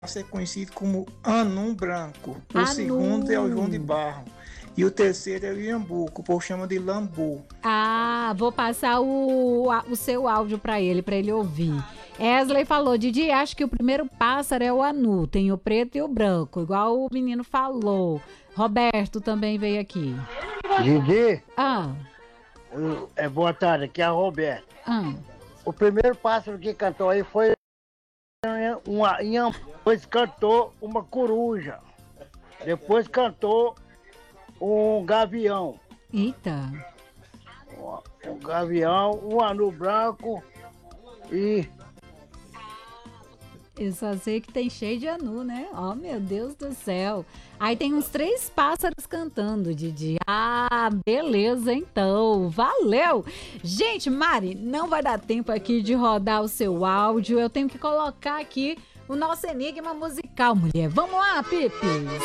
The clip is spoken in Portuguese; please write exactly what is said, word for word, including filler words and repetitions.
ser conhecido como anum branco. O Anu. segundo é o João de Barro. E o terceiro é o iambu, que o povo chama de lambu. Ah, vou passar o, a- o seu áudio para ele, para ele ouvir. Esley falou, Didi, acho que o primeiro pássaro é o anu, tem o preto e o branco, igual o menino falou. Roberto também veio aqui. Didi, Ah, eu- é boa tarde, aqui é a Roberto. ah, O primeiro pássaro que cantou aí foi uma inham, depois cantou uma coruja, depois cantou um gavião, eita. um gavião, um anu branco e Eu só sei que tem cheio de anu, né? Oh, meu Deus do céu. Aí tem uns três pássaros cantando, Didi. Ah, beleza, então. Valeu! Gente, Mari, não vai dar tempo aqui de rodar o seu áudio. Eu tenho que colocar aqui o nosso enigma musical, mulher. Vamos lá, Pipe!